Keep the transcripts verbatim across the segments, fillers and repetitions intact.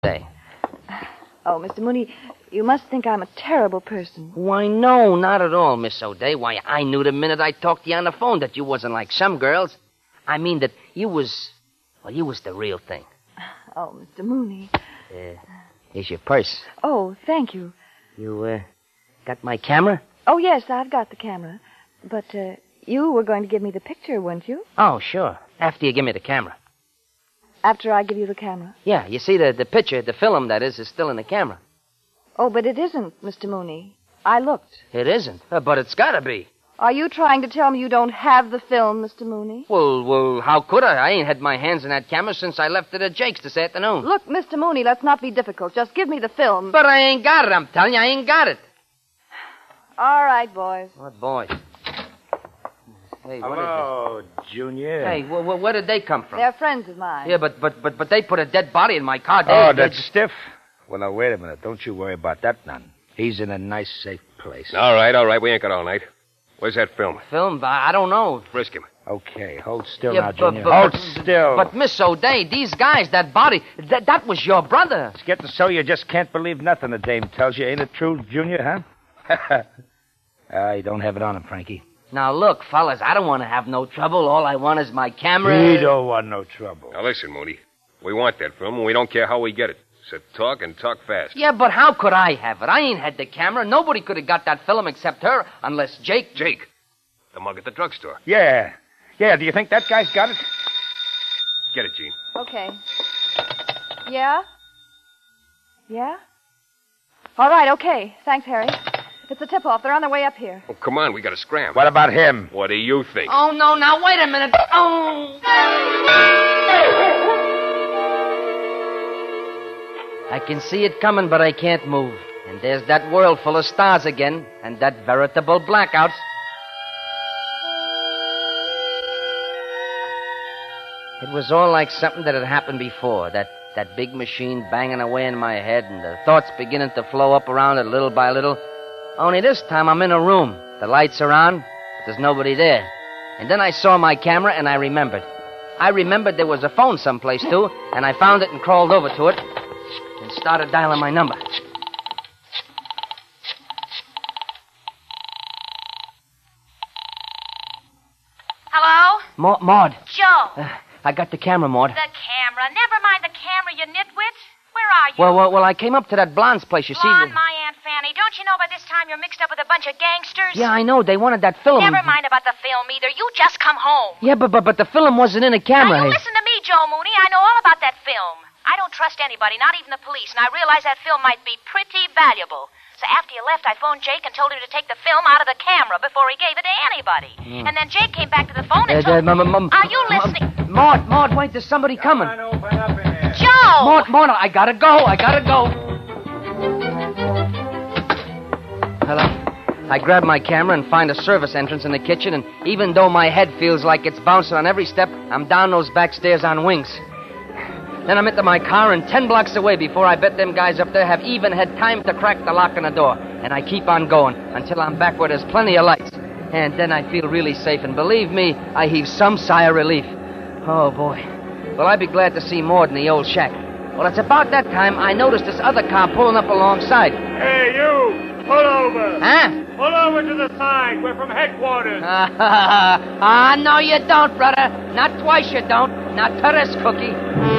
Day. Oh, Mister Mooney, you must think I'm a terrible person. Why, no, not at all, Miss O'Day. Why, I knew the minute I talked to you on the phone that you wasn't like some girls. I mean that you was... Well, you was the real thing. Oh, Mister Mooney. Uh, here's your purse. Oh, thank you. You, uh, got my camera? Oh, yes, I've got the camera. But, uh, you were going to give me the picture, weren't you? Oh, sure. After you give me the camera. After I give you the camera? Yeah, you see, the, the picture, the film, that is, is still in the camera. Oh, but it isn't, Mister Mooney. I looked. It isn't? Uh, but it's gotta be. Are you trying to tell me you don't have the film, Mister Mooney? Well, well, how could I? I ain't had my hands in that camera since I left it at Jake's this afternoon. Look, Mister Mooney, let's not be difficult. Just give me the film. But I ain't got it, I'm telling you. I ain't got it. All right, boys. What boys? Hey, what Hello, is this? Junior. Hey, wh- wh- where did they come from? They're friends of mine. Yeah, but but but but they put a dead body in my car. They, Oh, they- that's stiff? Well, now, wait a minute. Don't you worry about that none. He's in a nice, safe place. All right, all right. We ain't got all night. Where's that film? Film? I I don't know. Frisk him. Okay, hold still Yeah, now, but- Junior. but- hold but- still. But Miss O'Day, these guys, that body, that that was your brother. It's getting so you just can't believe nothing the dame tells you. Ain't it true, Junior, huh? uh, you don't have it on him, Frankie. Now look, fellas, I don't want to have no trouble. All I want is my camera. We don't want no trouble. Now, listen, Mooney. We want that film, and we don't care how we get it. So talk and talk fast. Yeah, but how could I have it? I ain't had the camera. Nobody could have got that film except her, unless Jake... Jake. The mug at the drugstore. Yeah. Yeah, do you think that guy's got it? Get it, Gene. Okay. Yeah? Yeah? All right, okay. Thanks, Harry. It's a tip-off. They're on their way up here. Oh, come on. We got to scram. What about him? What do you think? Oh, no, now, wait a minute. Oh... I can see it coming, but I can't move. And there's that world full of stars again, and that veritable blackout. It was all like something that had happened before. That, that big machine banging away in my head, and the thoughts beginning to flow up around it little by little. Only this time I'm in a room. The lights are on, but there's nobody there. And then I saw my camera, and I remembered. I remembered there was a phone someplace, too, and I found it and crawled over to it and started dialing my number. Hello? Ma- Maud. Joe. Uh, I got the camera, Maud. The camera. Never mind the camera, you nitwit. Where are you? Well, well, well, I came up to that blonde's place, you see. Blonde, my Aunt Fanny. Don't you know by this time you're mixed up with a bunch of gangsters? Yeah, I know. They wanted that film. Never mind about the film either. You just come home. Yeah, but but, but the film wasn't in a camera. Now, you Hey. listen to me, Joe Mooney. I know all about that film. I don't trust anybody, not even the police, and I realize that film might be pretty valuable. So after you left, I phoned Jake and told him to take the film out of the camera before he gave it to anybody. Mm. And then Jake came back to the phone and Uh, told... uh, m- m- m- Are you listening? M- Maud, Maud, wait, there's somebody coming. Come on, open up in there. Joe! Maud, Maud, I gotta go. I gotta go. Hello. I grab my camera and find a service entrance in the kitchen, and even though my head feels like it's bouncing on every step, I'm down those back stairs on wings. Then I'm into my car and ten blocks away before I bet them guys up there have even had time to crack the lock on the door. And I keep on going until I'm back where there's plenty of lights. And then I feel really safe, and believe me, I heave some sigh of relief. Oh, boy. Well, I'd be glad to see Maud in the old shack. Well, it's about that time I noticed this other car pulling up alongside. Hey, you! Pull over! Huh? Pull over to the side. We're from headquarters. Ah, no, you don't, brother. Not twice you don't. Not to this cookie.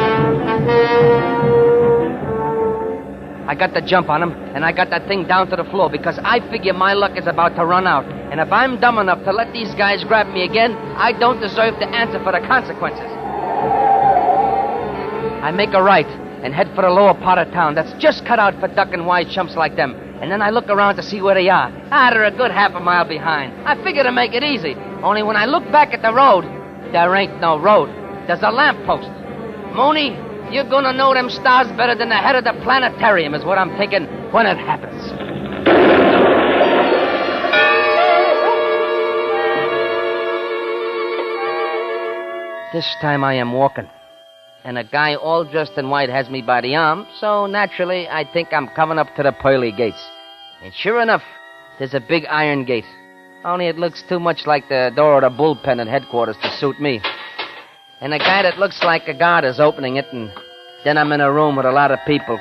I got the jump on him, and I got that thing down to the floor because I figure my luck is about to run out. And if I'm dumb enough to let these guys grab me again, I don't deserve to answer for the consequences. I make a right and head for the lower part of town that's just cut out for ducking wise chumps like them. And then I look around to see where they are. Ah, they're a good half a mile behind. I figure to make it easy. Only when I look back at the road, there ain't no road. There's a lamppost. Mooney, you're gonna know them stars better than the head of the planetarium is what I'm thinking when it happens. This time I am walking. And a guy all dressed in white has me by the arm, so naturally I think I'm coming up to the pearly gates. And sure enough, there's a big iron gate. Only it looks too much like the door of the bullpen at headquarters to suit me. And a guy that looks like a guard is opening it, and Then I'm in a room with a lot of people